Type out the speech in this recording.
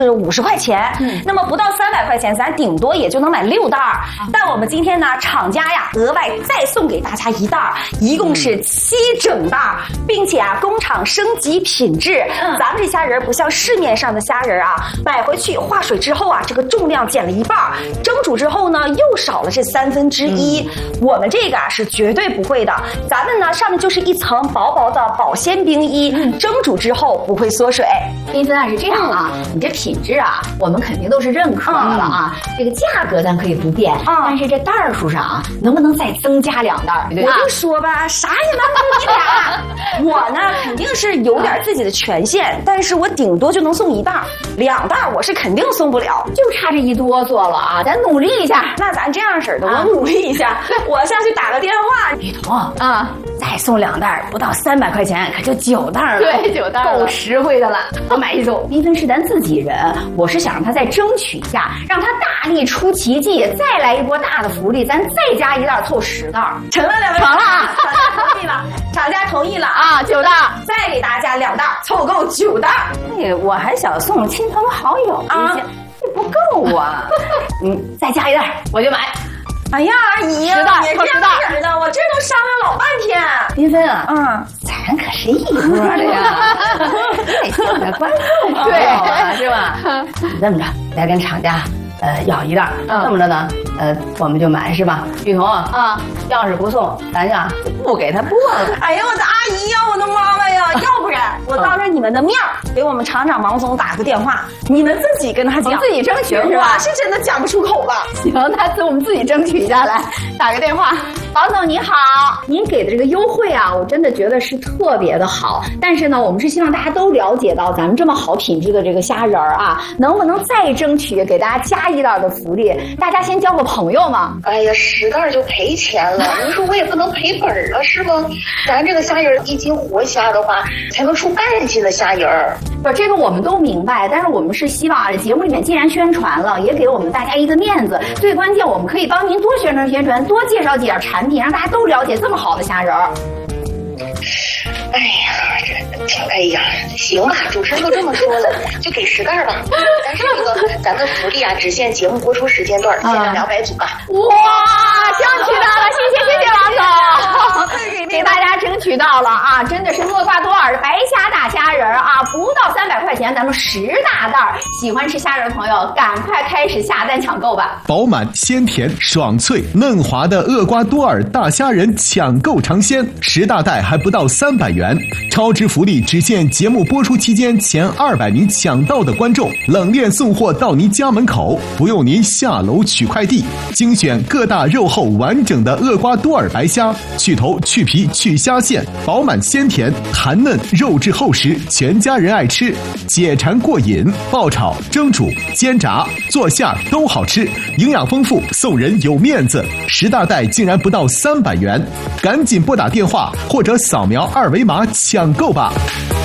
是50块钱，那么不到300块钱，咱顶多也就能买6袋儿。但我们今天呢，厂家呀额外再送给大家1袋儿，一共是7整袋儿，并且啊，工厂升级品质。咱们这虾仁不像市面上的虾仁啊，买回去化水之后啊，这个重量减了1半，蒸煮之后呢又少了这1/3。我们这个啊是绝对不会的，咱们呢上面就是一层薄薄的保鲜冰衣，蒸煮之后不会缩水。 缤纷啊是这样啊，你这品质啊，我们肯定都是认可的了啊。这个价格咱可以不变，但是这袋数上啊，能不能再增加2袋？ 我就说吧，啥也瞒不住你俩。我呢肯定是有点自己的权限，但是我顶多就能送1袋，2袋我是肯定送不了， 就差这一哆嗦了啊！咱努力一下。 那咱这样式的，我努力一下，我下去打个电话。 雨桐啊，再送2袋，不到300块钱，可就9袋了。 对，9袋够实惠的了。我买一组。缤纷是咱自己人，我是想让他再争取一下，让他大力出奇迹，再来一波大的福利，咱再加1袋，凑10袋。 成了2位， 成了啊！ 同意了，厂家同意了啊，9袋， 再给大家2袋，凑够9袋。 哎，我还想送亲朋好友啊， 这不够啊！再加1袋，我就买。 哎呀，阿姨呀，你这样的，我这都商量老半天。 缤纷啊，咱可是一窝的呀，得想着观众朋友啊，是吧？你这么着，再跟厂家要1袋，这么着呢，我们就买是吧？雨桐啊，要是不送，咱呀就不给他播了。 哎呀，我的阿姨呀，我的妈妈呀，要不然我当着你们的面给我们厂长王总打个电话，你们自己跟他讲， 自己争取是吧？ 我是真的讲不出口吧？ 行，那我们自己争取一下来，打个电话。王总你好，您给的这个优惠啊，我真的觉得是特别的好。但是呢，我们是希望大家都了解到咱们这么好品质的这个虾仁儿啊，能不能再争取给大家加1袋的福利？大家先交个朋友嘛。 哎呀，10袋就赔钱了，你说我也不能赔本啊，是吗？咱这个虾仁1斤活虾的话，才能出半斤的虾仁儿。 不是，这个我们都明白，但是我们是希望啊，节目里面既然宣传了，也给我们大家一个面子。最关键，我们可以帮您多宣传，多介绍几点产品，让大家都了解这么好的虾仁儿。 哎呀，行吧，主持人都这么说了，就给10袋吧。但是这个咱们福利啊，只限节目播出时间段，限量200组吧。 哇，争取到了，谢谢王总，给大家争取到了啊！真的是厄瓜多尔白虾大虾仁啊，不到300块钱，咱们10大袋。喜欢吃虾仁的朋友，赶快开始下单抢购吧！ 饱满、鲜甜、爽脆、嫩滑的厄瓜多尔大虾仁抢购尝鲜，10大袋还不到300元，超值福利只限节目播出期间前200名抢到的观众，冷链送货到您家门口，不用您下楼取快递。精选各大肉厚完整的厄瓜多尔白虾，去头去皮去虾线，饱满鲜甜，弹嫩肉质厚实，全家人爱吃，解馋过瘾，爆炒、蒸煮、煎炸、做馅都好吃，营养丰富，送人有面子。10大袋竟然不到300元，赶紧拨打电话或者扫描2维码抢购吧。